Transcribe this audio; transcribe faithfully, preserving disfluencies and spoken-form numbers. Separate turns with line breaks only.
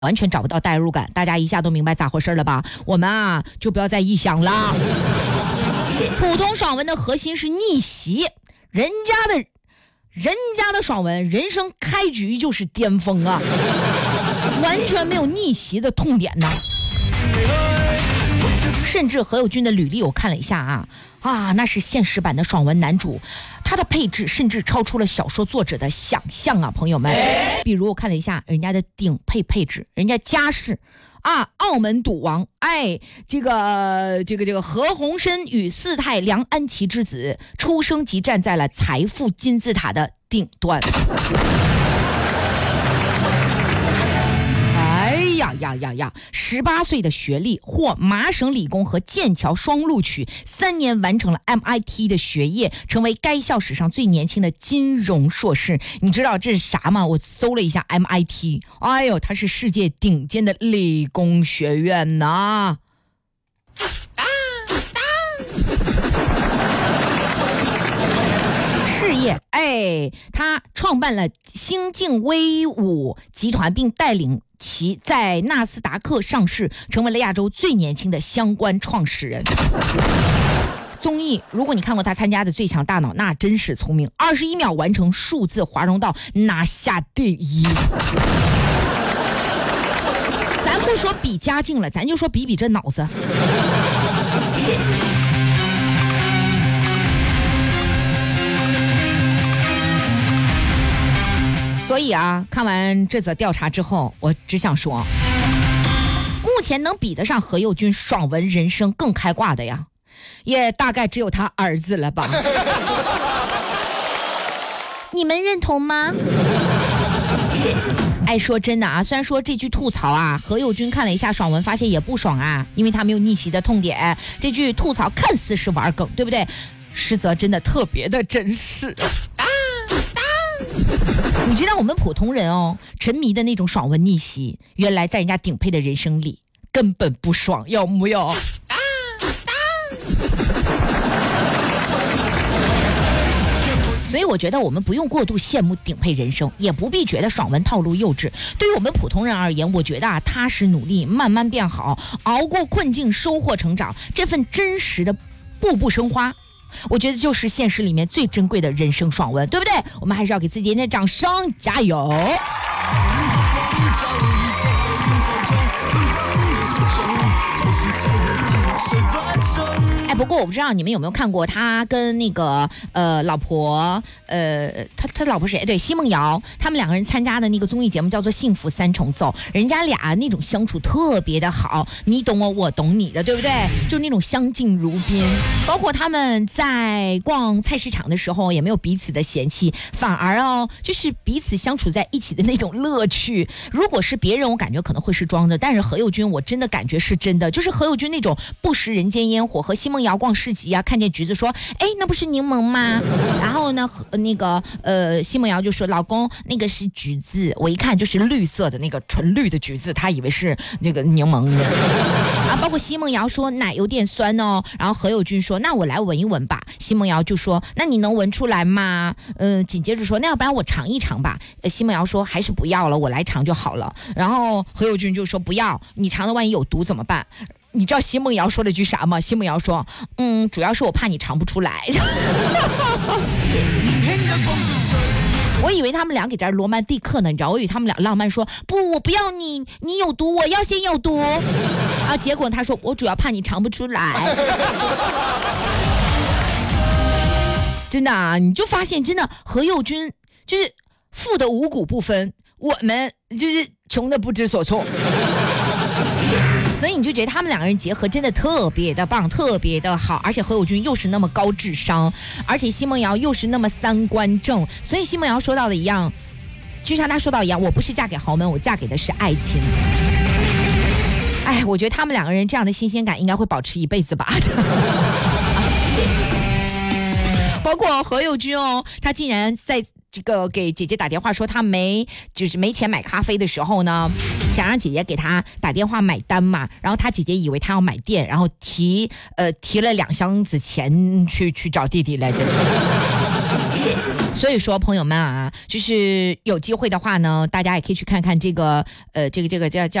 完全找不到代入感，大家一下都明白咋回事了吧？我们啊就不要再臆想了。普通爽文的核心是逆袭，人家的人家的爽文人生开局就是巅峰啊，完全没有逆袭的痛点呢。甚至何猷君的履历我看了一下啊啊，那是现实版的爽文男主，他的配置甚至超出了小说作者的想象啊，朋友们。比如我看了一下人家的顶配配置，人家家世啊，澳门赌王，哎，这个这个这个何鸿燊与四太梁安琪之子，出生即站在了财富金字塔的顶端。呀呀呀呀！十八岁的学历，获麻省理工和剑桥双录取，三年完成了 M I T 的学业，成为该校史上最年轻的金融硕士。你知道这是啥吗？我搜了一下 M I T， 哎呦，它是世界顶尖的理工学院呐！事业，哎，他创办了兴晋威武集团，并带领其在纳斯达克上市，成为了亚洲最年轻的相关创始人。综艺，如果你看过他参加的《最强大脑》，那真是聪明，二十一秒完成数字华容道，拿下第一。咱不说比家境了，咱就说比比这脑子。所以啊，看完这则调查之后，我只想说，目前能比得上何猷君爽文人生更开挂的呀，也大概只有他儿子了吧。你们认同吗？哎，说真的啊，虽然说这句吐槽啊，何猷君看了一下爽文，发现也不爽啊，因为他没有逆袭的痛点。这句吐槽看似是玩梗，对不对？实则真的特别的真实。啊你知道我们普通人哦，沉迷的那种爽文逆袭，原来在人家顶配的人生里根本不爽，有木有？啊啊、所以我觉得我们不用过度羡慕顶配人生，也不必觉得爽文套路幼稚。对于我们普通人而言，我觉得啊，踏实努力，慢慢变好，熬过困境，收获成长，这份真实的步步生花，我觉得就是现实里面最珍贵的人生爽文，对不对？我们还是要给自己点点掌声，加油！哎，不过我不知道你们有没有看过他跟那个呃老婆呃他他老婆谁？对，奚梦瑶，他们两个人参加的那个综艺节目叫做《幸福三重奏》，人家俩那种相处特别的好，你懂我，我懂你的，对不对？就是那种相敬如宾。包括他们在逛菜市场的时候，也没有彼此的嫌弃，反而哦，就是彼此相处在一起的那种乐趣。如果是别人，我感觉可能会是装的，但是何猷君我真的感觉是真的，就是何猷君那种不食人间烟火，和奚梦瑶逛市集啊，看见橘子说，哎，那不是柠檬吗？然后呢，那个呃，奚梦瑶就说，老公，那个是橘子，我一看就是绿色的那个纯绿的橘子，他以为是那个柠檬的。啊，包括奚梦瑶说奶有点酸哦，然后何猷君说，那我来闻一闻吧。奚梦瑶就说，那你能闻出来吗？嗯、呃，紧接着说，那要不然我尝一尝吧。呃，奚梦瑶说，还是不要了，我来尝就好了。然后何猷君就说，不要，你尝的万一有毒怎么办？你知道奚梦瑶说了句啥吗？奚梦瑶说，嗯，主要是我怕你尝不出来。我以为他们俩给这儿罗曼蒂克呢，你知道，我以为他们俩浪漫说，不，我不要你，你有毒，我要先有毒。啊，结果他说，我主要怕你尝不出来。真的啊，你就发现真的何猷君就是富的五谷不分，我们就是穷的不知所措。所以你就觉得他们两个人结合真的特别的棒，特别的好，而且何猷君又是那么高智商，而且奚梦瑶又是那么三观正，所以奚梦瑶说到的一样，就像他说到一样，我不是嫁给豪门，我嫁给的是爱情。哎，我觉得他们两个人这样的新鲜感应该会保持一辈子吧。包括何猷君哦，他竟然在这个给姐姐打电话说他没就是没钱买咖啡的时候呢，想让姐姐给他打电话买单嘛，然后他姐姐以为他要买电，然后提呃提了两箱子钱去去找弟弟来，真是。 所以说，朋友们啊，就是有机会的话呢，大家也可以去看看这个，呃，这个这个叫叫。